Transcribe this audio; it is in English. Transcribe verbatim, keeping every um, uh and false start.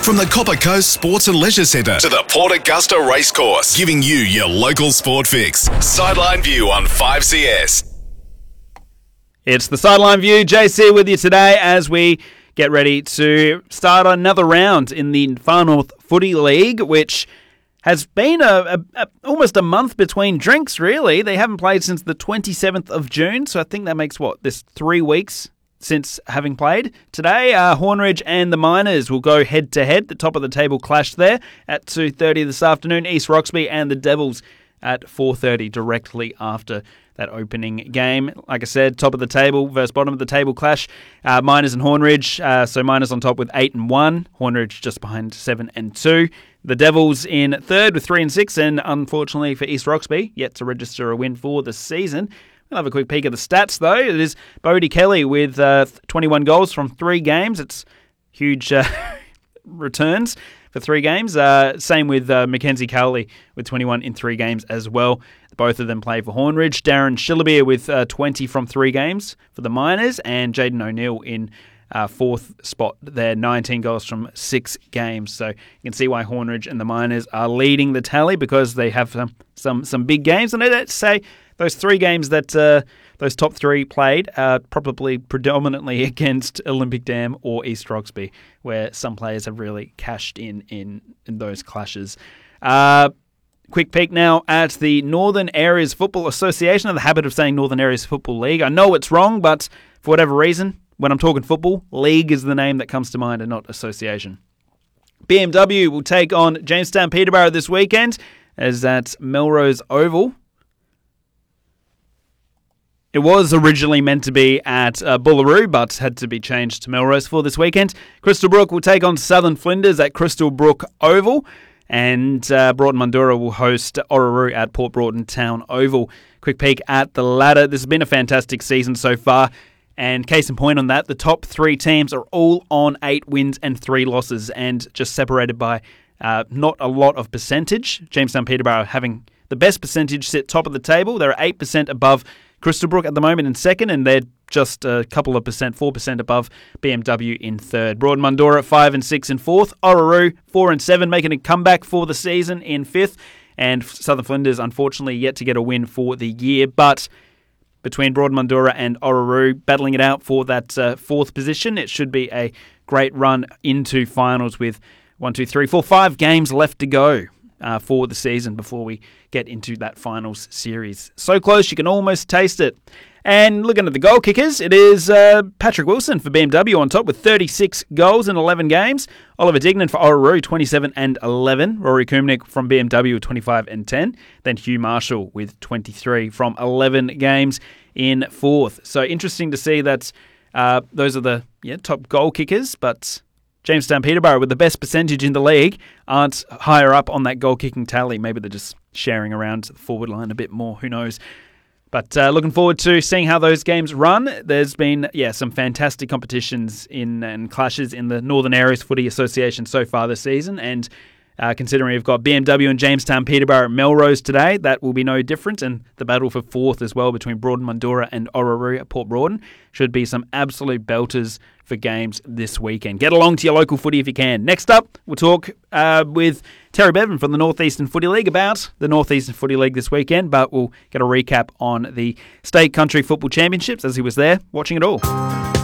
From the Copper Coast Sports and Leisure Centre to the Port Augusta Racecourse, giving you your local sport fix. Sideline View on five C S. It's the Sideline View. J C with you today as we get ready to start another round in the Far North Footy League, which has been a, a, a almost a month between drinks, really. They haven't played since the twenty-seventh of June, so I think that makes, what, this three weeks since having played. Today, uh, Hornridge and the Miners will go head-to-head. The top of the table clash there at two thirty this afternoon. East Roxby and the Devils at four thirty directly after that opening game. Like I said, top of the table versus bottom of the table clash. Uh, Miners and Hornridge. Uh, so Miners on top with eight and one. Hornridge just behind seven and two. The Devils in third with three and six. And unfortunately for East Roxby, yet to register a win for the season. We'll have a quick peek at the stats, though. It is Bodie Kelly with uh, twenty-one goals from three games. It's huge uh, returns for three games. Uh, same with uh, Mackenzie Cowley with twenty-one in three games as well. Both of them play for Hornridge. Darren Shillabeer with uh, twenty from three games for the Miners. And Jaden O'Neill in uh, fourth spot there, nineteen goals from six games. So you can see why Hornridge and the Miners are leading the tally, because they have some, some, some big games. And let's say those three games that uh, those top three played are probably predominantly against Olympic Dam or East Roxby, where some players have really cashed in in, in those clashes. Uh, quick peek now at the Northern Areas Football Association. I have the habit of saying Northern Areas Football League. I know it's wrong, but for whatever reason, when I'm talking football, league is the name that comes to mind and not association. B M W will take on Jamestown Peterborough this weekend, as that's Melrose Oval. It was originally meant to be at uh, Bullaroo, but had to be changed to Melrose for this weekend. Crystal Brook will take on Southern Flinders at Crystal Brook Oval, and uh, Broughton Mundura will host Orroroo at Port Broughton Town Oval. Quick peek at the ladder. This has been a fantastic season so far, and case in point on that, the top three teams are all on eight wins and three losses, and just separated by uh, not a lot of percentage. Jamestown Peterborough having the best percentage, sit top of the table. They're eight percent above Crystal Brook at the moment in second, and they're just a couple of percent, four percent above B M W in third. Broughton Mundura at five and six in fourth. Orroroo four and seven, making a comeback for the season in fifth. And Southern Flinders, unfortunately, yet to get a win for the year. But between Broughton Mundura and Orroroo battling it out for that uh, fourth position, it should be a great run into finals with one, two, three, four, five games left to go Uh, for the season before we get into that finals series. So close, you can almost taste it. And looking at the goal kickers, it is uh, Patrick Wilson for B M W on top with thirty-six goals in eleven games. Oliver Dignan for Orroroo, twenty-seven and eleven. Rory Kumnick from B M W with twenty-five and ten. Then Hugh Marshall with twenty-three from eleven games in fourth. So interesting to see that uh, those are the yeah, top goal kickers, but Jamestown Peterborough, with the best percentage in the league, aren't higher up on that goal-kicking tally. Maybe they're just sharing around the forward line a bit more. Who knows? But uh, looking forward to seeing how those games run. There's been, yeah, some fantastic competitions in and clashes in the Northern Areas Footy Association so far this season. And uh, considering we've got B M W and Jamestown Peterborough at Melrose today, that will be no different. And the battle for fourth as well between Broughton Mundura and Orroroo at Port Broughton should be some absolute belters for games this weekend. Get along to your local footy if you can. Next up, we'll talk uh, with Terry Bevan from the Northeastern Footy League about the Northeastern Footy League this weekend, but we'll get a recap on the State Country Football Championships as he was there watching it all.